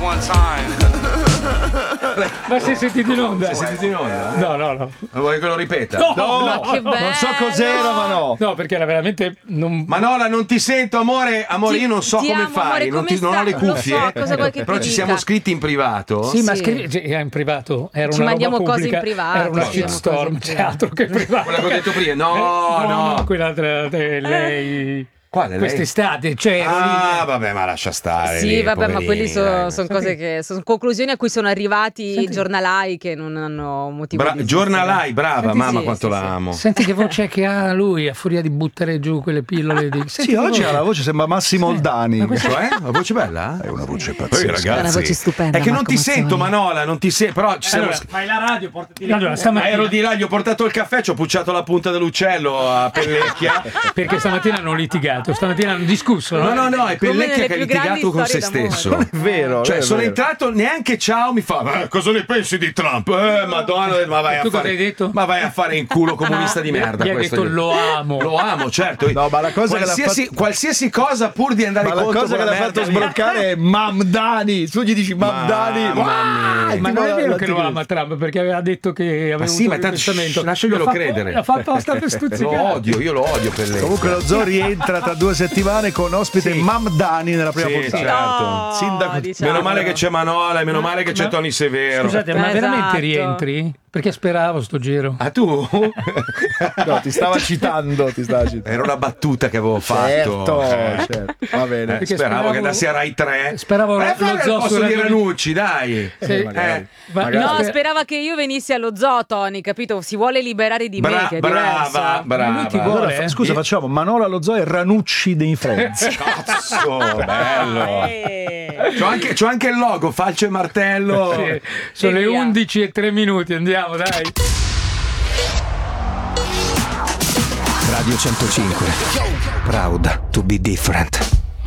one time. Ma sei sentito in onda? Sei sentito in onda? No. Vuoi che lo ripeta? No, Che bello. Non so cos'era, ma no. no, perché era veramente Manola, non ti sento, amore, io non so ti come amo, fai, amore, non, come non ho le stai? Lo cuffie, so, cosa vuoi che però ti ci dica? siamo scritti in privato. Sì, ma Sì. in privato era Ci una mandiamo roba cose in pubblica, privato, era una ci mandiamo shitstorm, cose in c'è altro che privato. Quella che ho detto prima, no. Quella lei. Quale lei? Quest'estate, cioè ero lì. Vabbè, ma lascia stare. Sì, lì, vabbè, ma poverini, quelli sono dai. cose che sono conclusioni a cui sono arrivati i giornalai che non hanno motivo di esistere. Giornalai, brava, Senti, mamma sì, quanto sì, la sì. amo. Senti che voce che ha lui a furia di buttare giù quelle pillole di... Senti Sì, che oggi voce. ha la voce, sembra Massimo Oldani. Cioè? La voce bella? È una voce Poi, pazzesca. ragazzi, È una voce stupenda, è che non Marco ti Mazzoni. sento, Manola, non ti sento, però ci siamo. Fai la radio, portati allora, Ero di là, gli ho portato il caffè, ci ho pucciato la punta dell'uccello a Pellecchia. perché stamattina hanno litigato, stamattina hanno discusso, no? No, è Come Pellecchia nelle che ha più grandi litigato con se storie d'amore. stesso. Non è vero. Cioè, è sono vero. entrato, neanche ciao, mi fa, cosa ne pensi di Trump? Madonna, ma vai Tu a cosa fare. hai detto? Ma vai a fare in culo comunista di merda. Gli hai questo detto gli- lo amo. Lo amo, certo. No, ma la cosa che l'ha qualsiasi cosa pur di andare Ma la contro cosa che quella l'ha fatto merda lì. sbroccare è Mamdani. Tu gli dici Mamdani. Mamma mia. Ma non è vero che lo l'anticristo. ama Trump perché aveva detto che aveva sì, avuto ma un tanto, ripensamento. lasciaglielo Lo fa- credere. Lo fa apposta per Lo stuzzicare. odio, io lo odio Pellecchia. Comunque lo zoo rientra tra 2 settimane con ospite Sì. Mamdani nella prima Sì, puntata. certo. No, Sindaco- diciamo. Meno male che c'è Manola e meno male che c'è Tony Severo. Scusate, ma Esatto. veramente rientri? Perché speravo sto giro. Ah, tu? No, ti stava citando. Era una battuta che avevo fatto. Certo. Va bene. Perché Speravo che andassi a Rai 3. Speravo lo fai zoo al posto su di Radio- Ranucci, dai. Sì, magari. No, sperava che io venissi allo zoo, Tony, capito? Si vuole liberare di me, che è diverso. Lui ti brava. vuole, Allora, scusa, facciamo Manola allo zoo e Ranucci dei Friends. Cazzo, bello. C'ho anche il logo, falce e martello. Sì, sono le via. 11:03, andiamo, dai. Radio 105. Proud to be different.